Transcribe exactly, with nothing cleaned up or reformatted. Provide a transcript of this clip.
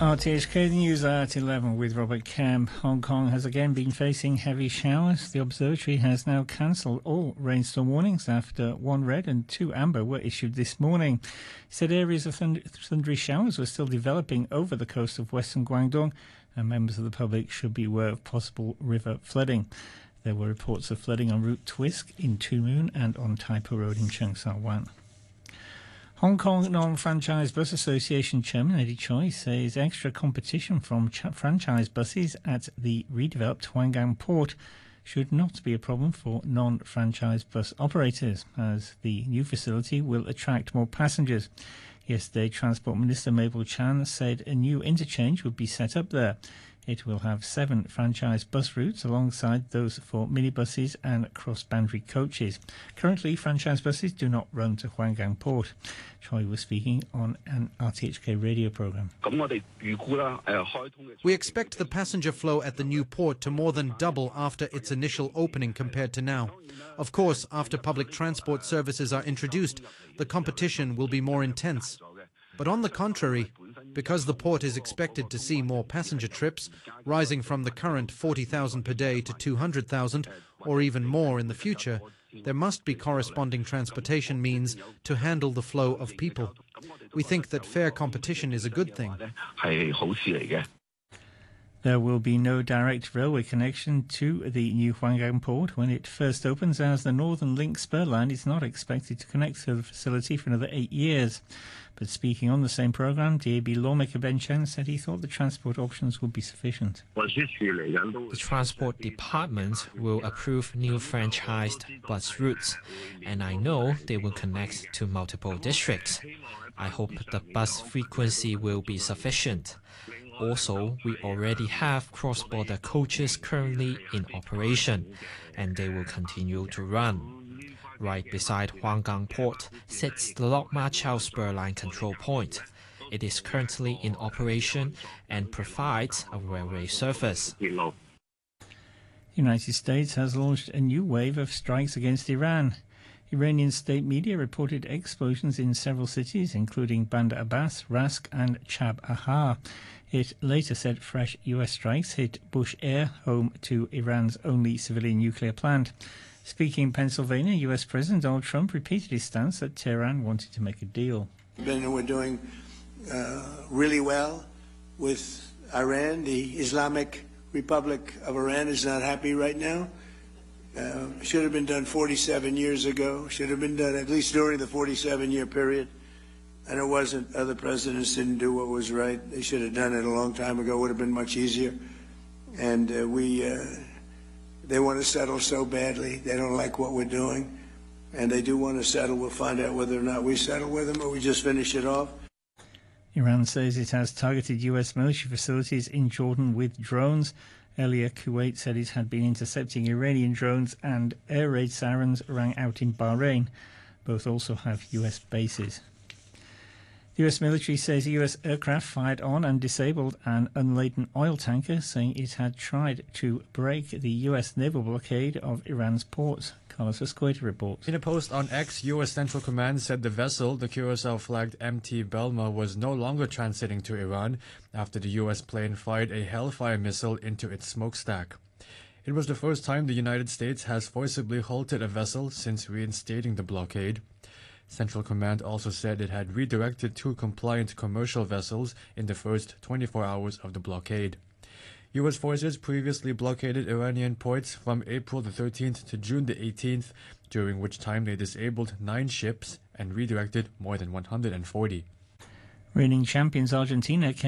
R T H K News at eleven with Robert Kemp. Hong Kong has again been facing heavy showers. The observatory has now cancelled all rainstorm warnings after one red and two amber were issued this morning. It said areas of thund- thundery showers were still developing over the coast of western Guangdong, and members of the public should be aware of possible river flooding. There were reports of flooding on Route Twisk in Two Moon and on Taipo Road in Cheung Sa Wan. Hong Kong Non-Franchise Bus Association Chairman Eddie Choi says extra competition from ch- franchise buses at the redeveloped Huanggang port should not be a problem for non-franchise bus operators, as the new facility will attract more passengers. Yesterday, Transport Minister Mabel Chan said a new interchange would be set up there. It will have seven franchise bus routes alongside those for minibuses and cross-boundary coaches. Currently, franchise buses do not run to Huanggang Port. Choi was speaking on an R T H K radio programme. We expect the passenger flow at the new port to more than double after its initial opening compared to now. Of course, after public transport services are introduced, the competition will be more intense. But on the contrary, because the port is expected to see more passenger trips, rising from the current forty thousand per day to two hundred thousand, or even more in the future, there must be corresponding transportation means to handle the flow of people. We think that fair competition is a good thing. There will be no direct railway connection to the new Huanggang port when it first opens, as the Northern Link spur line is not expected to connect to the facility for another eight years. But speaking on the same programme, D A B lawmaker Ben Chen said he thought the transport options would be sufficient. The Transport Department will approve new franchised bus routes, and I know they will connect to multiple districts. I hope the bus frequency will be sufficient. Also, we already have cross-border coaches currently in operation, and they will continue to run. Right beside Huanggang Port sits the Lok Ma Chau Spur Line control point. It is currently in operation and provides a railway service. The United States has launched a new wave of strikes against Iran. Iranian state media reported explosions in several cities, including Bandar Abbas, Rask and Chab Ahar. It later said fresh U S strikes hit Bush Air, home to Iran's only civilian nuclear plant. Speaking in Pennsylvania, U S President Donald Trump repeated his stance that Tehran wanted to make a deal. We're doing uh, really well with Iran. The Islamic Republic of Iran is not happy right now. Uh, should have been done forty-seven years ago. Should have been done at least during the forty-seven year period. And it wasn't. Other presidents didn't do what was right. They should have done it a long time ago. It would have been much easier. And uh, we, uh, they want to settle so badly. They don't like what we're doing. And they do want to settle. We'll find out whether or not we settle with them or we just finish it off. Iran says it has targeted U S military facilities in Jordan with drones. Earlier, Kuwait said it had been intercepting Iranian drones, and air raid sirens rang out in Bahrain. Both also have U S bases. The U S military says a U S aircraft fired on and disabled an unladen oil tanker, saying it had tried to break the U S naval blockade of Iran's ports. Carlos Escueta reports. In a post on X, U S Central Command said the vessel, the Curacao-flagged M T Belma, was no longer transiting to Iran after the U S plane fired a Hellfire missile into its smokestack. It was the first time the United States has forcibly halted a vessel since reinstating the blockade. Central Command also said it had redirected two compliant commercial vessels in the first twenty-four hours of the blockade. U S forces previously blockaded Iranian ports from April the thirteenth to June the eighteenth, during which time they disabled nine ships and redirected more than one hundred forty. Reigning champions Argentina